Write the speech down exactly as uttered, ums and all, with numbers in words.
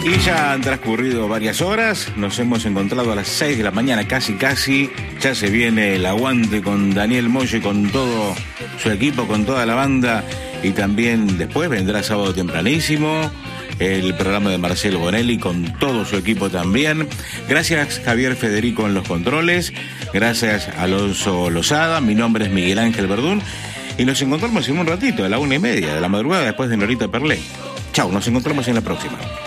Y ya han transcurrido varias horas, nos hemos encontrado a las seis de la mañana, casi casi, ya se viene el aguante con Daniel Molle, con todo su equipo, con toda la banda, y también después vendrá sábado tempranísimo el programa de Marcelo Bonelli con todo su equipo también. Gracias Javier Federico en los controles, gracias Alonso Lozada, mi nombre es Miguel Ángel Verdún, y nos encontramos en un ratito, a la una y media de la madrugada, después de Norita Perlé. Chau, nos encontramos en la próxima.